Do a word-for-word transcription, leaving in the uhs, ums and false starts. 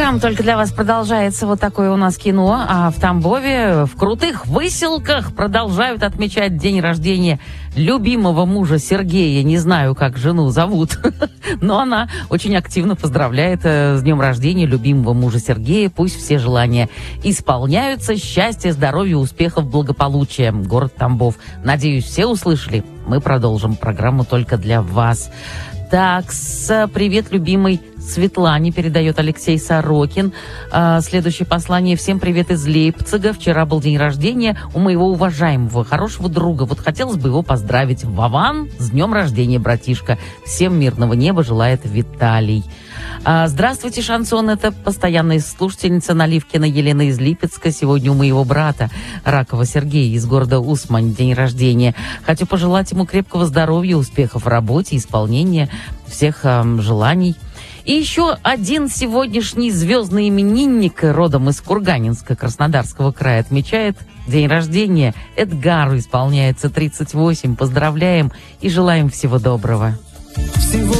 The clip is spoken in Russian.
Программа «Только для вас» продолжается. Вот такое у нас кино. А в Тамбове в крутых выселках продолжают отмечать день рождения любимого мужа Сергея. Не знаю, как жену зовут, но она очень активно поздравляет с днем рождения любимого мужа Сергея. Пусть все желания исполняются. Счастья, здоровья, успехов, благополучия. Город Тамбов. Надеюсь, все услышали. Мы продолжим программу «Только для вас». Так, привет, любимый Светлане, передает Алексей Сорокин. А, следующее послание. Всем привет из Лейпцига. Вчера был день рождения у моего уважаемого, хорошего друга. Вот хотелось бы его поздравить. Вован, с днем рождения, братишка. Всем мирного неба желает Виталий. А, здравствуйте, Шансон. Это постоянная слушательница Наливкина Елена из Липецка. Сегодня у моего брата Ракова Сергея из города Усмань день рождения. Хочу пожелать ему крепкого здоровья, успехов в работе, исполнения всех эм, желаний. И еще один сегодняшний звездный именинник родом из Курганинска Краснодарского края отмечает день рождения. Эдгару исполняется тридцать восемь. Поздравляем и желаем всего доброго.